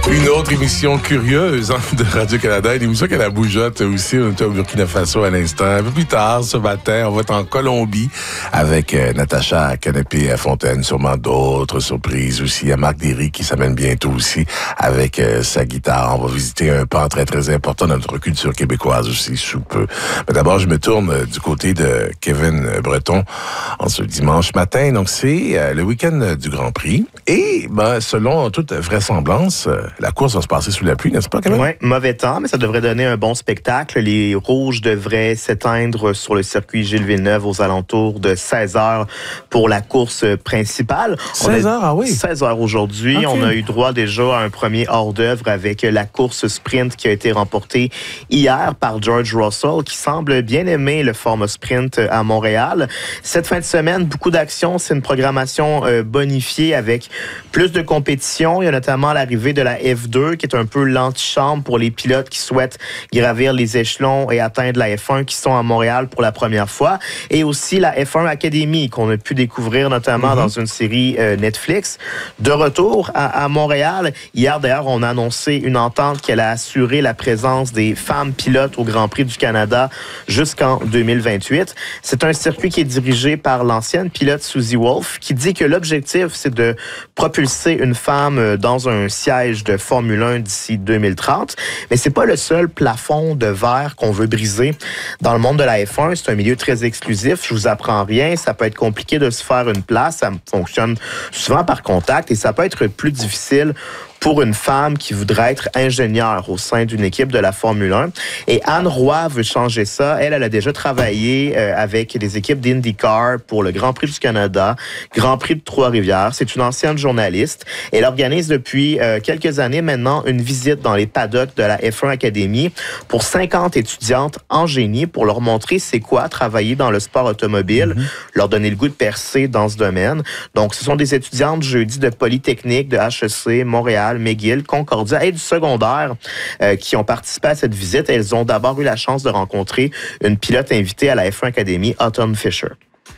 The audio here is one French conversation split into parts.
Une autre émission curieuse de Radio-Canada, une émission qu'elle a bougeotte aussi. On était au Burkina Faso à l'instant. Un peu plus tard, ce matin, on va être en Colombie avec Natacha Canapé-Fontaine. Sûrement d'autres surprises aussi. Il y a Marc Derry qui s'amène bientôt aussi avec sa guitare. On va visiter un pan très, très important de notre culture québécoise aussi, sous peu. Mais d'abord, je me tourne du côté de Kevin Breton en ce dimanche matin. Donc, c'est le week-end du Grand Prix. Et, selon toute vraisemblance, la course va se passer sous la pluie, n'est-ce pas, Kevin? Oui, mauvais temps, mais ça devrait donner un bon spectacle. Les rouges devraient s'éteindre sur le circuit Gilles Villeneuve aux alentours de 16h pour la course principale. 16h, ah oui? 16h aujourd'hui. Okay. On a eu droit déjà à un premier hors-d'œuvre avec la course sprint qui a été remportée hier par George Russell, qui semble bien aimer le format sprint à Montréal. Cette fin de semaine, beaucoup d'actions. C'est une programmation bonifiée avec plus de compétition. Il y a notamment l'arrivée de la F2, qui est un peu l'antichambre pour les pilotes qui souhaitent gravir les échelons et atteindre la F1, qui sont à Montréal pour la première fois. Et aussi la F1 Academy, qu'on a pu découvrir notamment dans une série Netflix. De retour à Montréal, hier d'ailleurs, on a annoncé une entente qui allait assurer la présence des femmes pilotes au Grand Prix du Canada jusqu'en 2028. C'est un circuit qui est dirigé par l'ancienne pilote Susie Wolff, qui dit que l'objectif, c'est de propulser une femme dans un siège de Formule 1 d'ici 2030. Mais c'est pas le seul plafond de verre qu'on veut briser. Dans le monde de la F1, c'est un milieu très exclusif. Je vous apprends rien. Ça peut être compliqué de se faire une place. Ça fonctionne souvent par contact et ça peut être plus difficile pour une femme qui voudrait être ingénieure au sein d'une équipe de la Formule 1. Et Anne Roy veut changer ça. Elle a déjà travaillé avec des équipes d'IndyCar pour le Grand Prix du Canada, Grand Prix de Trois-Rivières. C'est une ancienne journaliste. Elle organise depuis quelques années maintenant une visite dans les paddocks de la F1 Academy pour 50 étudiantes en génie pour leur montrer c'est quoi travailler dans le sport automobile, leur donner le goût de percer dans ce domaine. Donc, ce sont des étudiantes jeudi de Polytechnique, de HEC, Montréal, McGill, Concordia et du secondaire qui ont participé à cette visite. Elles ont d'abord eu la chance de rencontrer une pilote invitée à la F1 Academy, Autumn Fisher.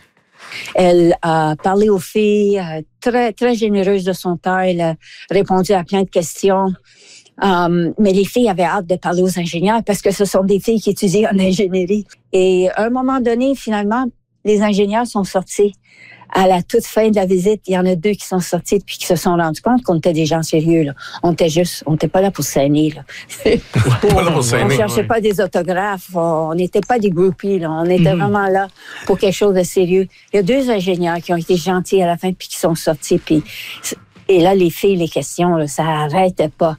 Elle a parlé aux filles, très, très généreuse de son temps. Elle a répondu à plein de questions. Mais les filles avaient hâte de parler aux ingénieurs parce que ce sont des filles qui étudient en ingénierie. Et à un moment donné, finalement, les ingénieurs sont sortis. À la toute fin de la visite, il y en a 2 qui sont sortis puis qui se sont rendus compte qu'on était des gens sérieux, là. On n'était pas là pour s'aîner, là. On cherchait pas des autographes, on n'était pas des groupies, là. On était vraiment là pour quelque chose de sérieux. Il y a 2 ingénieurs qui ont été gentils à la fin puis qui sont sortis puis et là, les filles, les questions, là, ça arrêtait pas.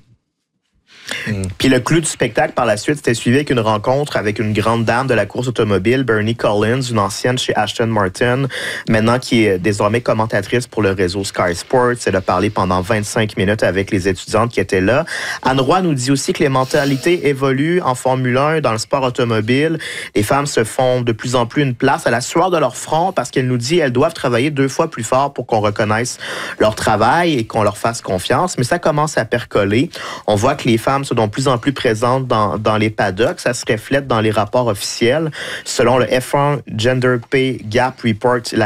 Puis le clou du spectacle par la suite, c'était suivi avec une rencontre avec une grande dame de la course automobile, Bernie Collins, une ancienne chez Aston Martin, maintenant qui est désormais commentatrice pour le réseau Sky Sports. Elle a parlé pendant 25 minutes avec les étudiantes qui étaient là. Anne Roy nous dit aussi que les mentalités évoluent en Formule 1, dans le sport automobile. Les femmes se font de plus en plus une place à la sueur de leur front parce qu'elle nous dit qu'elles doivent travailler 2 fois plus fort pour qu'on reconnaisse leur travail et qu'on leur fasse confiance. Mais ça commence à percoler. On voit que les femmes sont de plus en plus présentes dans les paddocks. Ça se reflète dans les rapports officiels. Selon le F1 Gender Pay Gap Report,